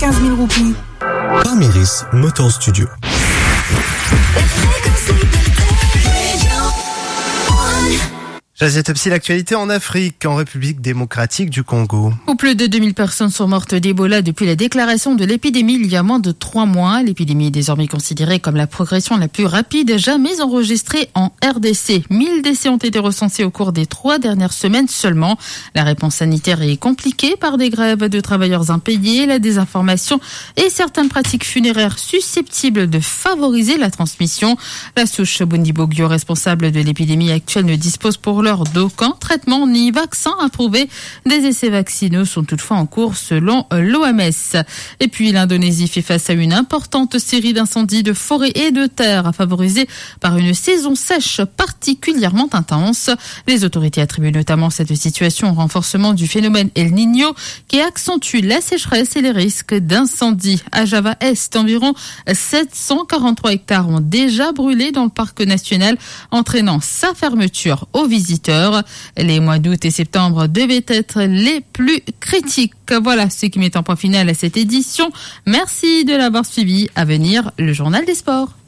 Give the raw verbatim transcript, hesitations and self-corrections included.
quinze mille roupies. Parmiris Motor Studio. Jazz Autopsie, l'actualité en Afrique, en République démocratique du Congo. Où plus de deux mille personnes sont mortes d'Ebola depuis la déclaration de l'épidémie il y a moins de trois mois. L'épidémie est désormais considérée comme la progression la plus rapide jamais enregistrée en R D C. mille décès ont été recensés au cours des trois dernières semaines seulement. La réponse sanitaire est compliquée par des grèves de travailleurs impayés, la désinformation et certaines pratiques funéraires susceptibles de favoriser la transmission. La souche Bundibogyo, responsable de l'épidémie actuelle, ne dispose pour l'heure d'aucun traitement ni vaccin approuvé. Des essais vaccinaux sont toutefois en cours selon l'O M S. Et puis l'Indonésie fait face à une importante série d'incendies de forêt et de terre favorisés par une saison sèche particulièrement intense. Les autorités attribuent notamment cette situation au renforcement du phénomène El Niño qui accentue la sécheresse et les risques d'incendie. À Java Est, environ sept cent quarante-trois hectares ont déjà brûlé dans le parc national, entraînant sa fermeture aux visiteurs. Les mois d'août et septembre devaient être les plus critiques. Voilà ce qui met un point final à cette édition. Merci de l'avoir suivi. À venir, le journal des sports.